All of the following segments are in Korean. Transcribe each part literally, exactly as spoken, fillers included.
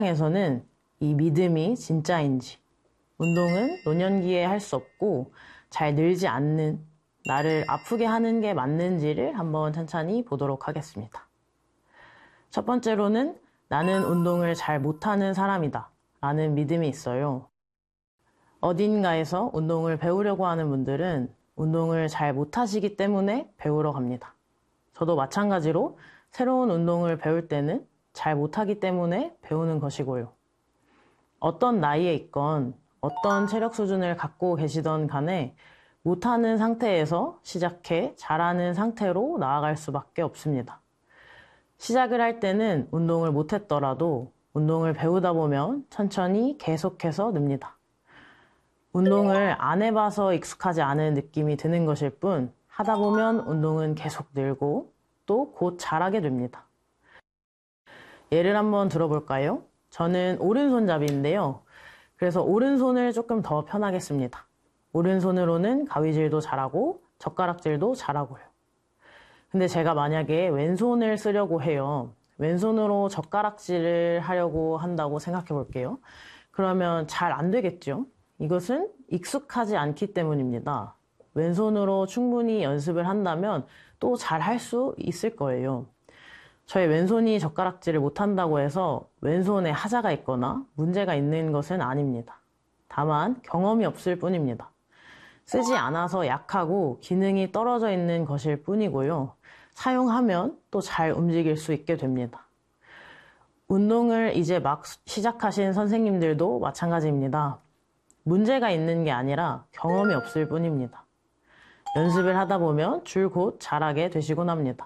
에서는 이 믿음이 진짜인지, 운동은 노년기에 할 수 없고 잘 늘지 않는, 나를 아프게 하는 게 맞는지를 한번 천천히 보도록 하겠습니다. 첫 번째로는 나는 운동을 잘 못하는 사람이다 라는 믿음이 있어요. 어딘가에서 운동을 배우려고 하는 분들은 운동을 잘 못하시기 때문에 배우러 갑니다. 저도 마찬가지로 새로운 운동을 배울 때는 잘 못하기 때문에 배우는 것이고요. 어떤 나이에 있건 어떤 체력 수준을 갖고 계시던 간에 못하는 상태에서 시작해 잘하는 상태로 나아갈 수밖에 없습니다. 시작을 할 때는 운동을 못했더라도 운동을 배우다 보면 천천히 계속해서 늡니다. 운동을 안 해봐서 익숙하지 않은 느낌이 드는 것일 뿐 하다 보면 운동은 계속 늘고 또 곧 잘하게 됩니다. 예를 한번 들어볼까요? 저는 오른손잡이인데요. 그래서 오른손을 조금 더 편하게 씁니다. 오른손으로는 가위질도 잘하고 젓가락질도 잘하고요. 근데 제가 만약에 왼손을 쓰려고 해요. 왼손으로 젓가락질을 하려고 한다고 생각해 볼게요. 그러면 잘 안 되겠죠? 이것은 익숙하지 않기 때문입니다. 왼손으로 충분히 연습을 한다면 또 잘 할 수 있을 거예요. 저의 왼손이 젓가락질을 못한다고 해서 왼손에 하자가 있거나 문제가 있는 것은 아닙니다. 다만 경험이 없을 뿐입니다. 쓰지 않아서 약하고 기능이 떨어져 있는 것일 뿐이고요. 사용하면 또 잘 움직일 수 있게 됩니다. 운동을 이제 막 시작하신 선생님들도 마찬가지입니다. 문제가 있는 게 아니라 경험이 없을 뿐입니다. 연습을 하다 보면 줄곧 잘하게 되시곤 합니다.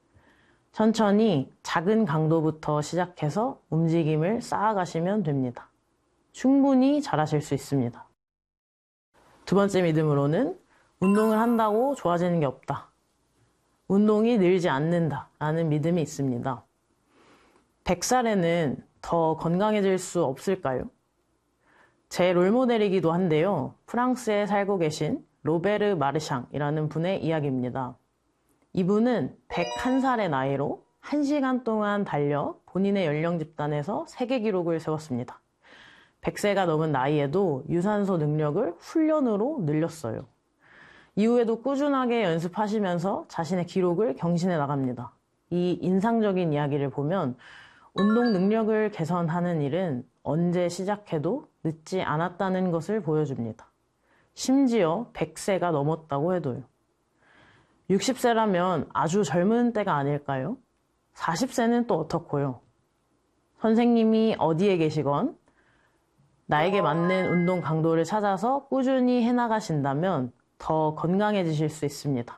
천천히 작은 강도부터 시작해서 움직임을 쌓아가시면 됩니다. 충분히 잘하실 수 있습니다. 두 번째 믿음으로는 운동을 한다고 좋아지는 게 없다. 운동이 늘지 않는다 라는 믿음이 있습니다. 백 살에는 더 건강해질 수 없을까요? 제 롤모델이기도 한데요. 프랑스에 살고 계신 로베르 마르샹이라는 분의 이야기입니다. 이분은 백한 살의 나이로 한 시간 동안 달려 본인의 연령 집단에서 세계 기록을 세웠습니다. 백 세가 넘은 나이에도 유산소 능력을 훈련으로 늘렸어요. 이후에도 꾸준하게 연습하시면서 자신의 기록을 경신해 나갑니다. 이 인상적인 이야기를 보면 운동 능력을 개선하는 일은 언제 시작해도 늦지 않았다는 것을 보여줍니다. 심지어 백 세가 넘었다고 해도요. 육십 세라면 아주 젊은 때가 아닐까요? 사십 세는 또 어떻고요? 선생님이 어디에 계시건 나에게 맞는 운동 강도를 찾아서 꾸준히 해나가신다면 더 건강해지실 수 있습니다.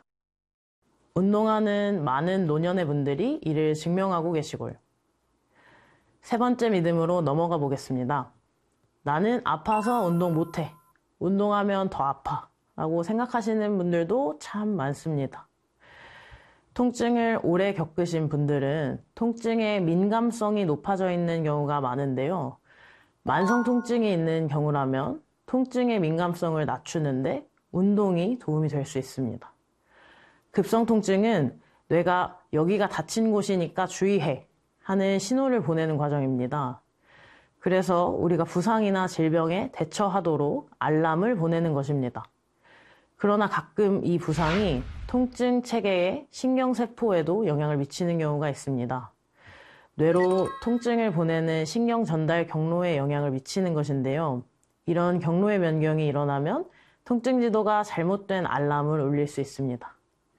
운동하는 많은 노년의 분들이 이를 증명하고 계시고요. 세 번째 믿음으로 넘어가 보겠습니다. 나는 아파서 운동 못해. 운동하면 더 아파. 라고 생각하시는 분들도 참 많습니다. 통증을 오래 겪으신 분들은 통증의 민감성이 높아져 있는 경우가 많은데요. 만성 통증이 있는 경우라면 통증의 민감성을 낮추는데 운동이 도움이 될 수 있습니다. 급성 통증은 뇌가 여기가 다친 곳이니까 주의해 하는 신호를 보내는 과정입니다. 그래서 우리가 부상이나 질병에 대처하도록 알람을 보내는 것입니다. 그러나 가끔 이 부상이 통증 체계의 신경세포에도 영향을 미치는 경우가 있습니다. 뇌로 통증을 보내는 신경 전달 경로에 영향을 미치는 것인데요. 이런 경로의 변경이 일어나면 통증 지도가 잘못된 알람을 울릴 수 있습니다.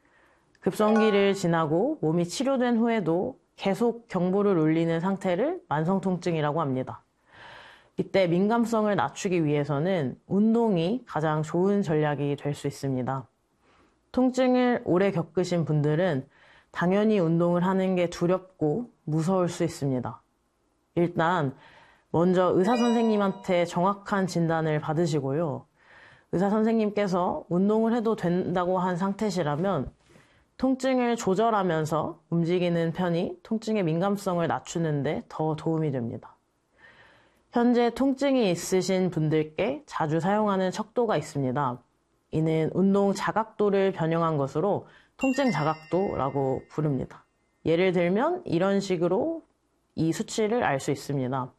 급성기를 지나고 몸이 치료된 후에도 계속 경보를 울리는 상태를 만성통증이라고 합니다. 이때 민감성을 낮추기 위해서는 운동이 가장 좋은 전략이 될 수 있습니다. 통증을 오래 겪으신 분들은 당연히 운동을 하는 게 두렵고 무서울 수 있습니다. 일단 먼저 의사 선생님한테 정확한 진단을 받으시고요. 의사 선생님께서 운동을 해도 된다고 한 상태시라면 통증을 조절하면서 움직이는 편이 통증의 민감성을 낮추는데 더 도움이 됩니다. 현재 통증이 있으신 분들께 자주 사용하는 척도가 있습니다. 이는 운동 자각도를 변형한 것으로 통증 자각도라고 부릅니다. 예를 들면 이런 식으로 이 수치를 알 수 있습니다.